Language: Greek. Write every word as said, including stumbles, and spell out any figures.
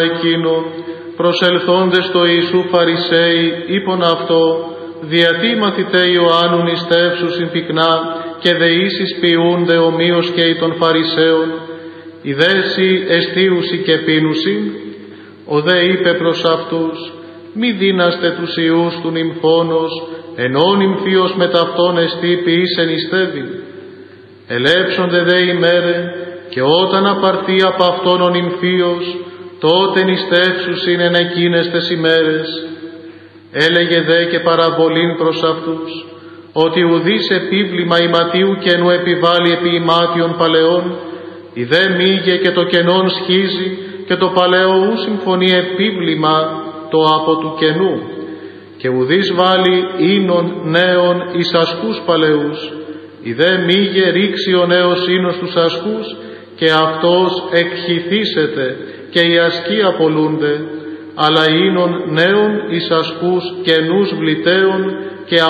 εκείνο, προσελθόντες στο Ιησού Φαρισαίοι, είπον αυτό, διατί μαθηταί Ιωάννου νηστεύσουσιν πυκνά και δεήσεις ποιούνται ομοίως και οι των Φαρισαίων, οι δέσι εστίουσι και πίνουσιν. Ο δε είπε προς αυτούς, μη δίναστε τους ιούς του νυμφώνος, ενώ νυμφίος με ταυτόν εστί ποιήσε νηστεύει. Ελέψονται δε ημέρε, και όταν απαρθεί από αυτόν ο νυμφίος, τότε νηστεύσουσιν εν εκείνες τες ημέρες. Έλεγε δε και παραβολήν προς αυτούς, ότι ουδείς επίβλημα ηματίου καινού επιβάλλει επί ημάτιων παλαιών, η δε μήγε και το κενόν σχίζει, και το παλαιό ου συμφωνεί επίβλημα το από του κενού, και ουδείς βάλει ίνων νέων εις ασκούς παλαιούς, η δε μήγε ρίξει ο νέος ίνος τους ασκούς, και αυτός εκχυθήσεται, και οι ασκοί απολούνται, αλλά ίνων νέων εις ασκούς καινούς βλητέων, και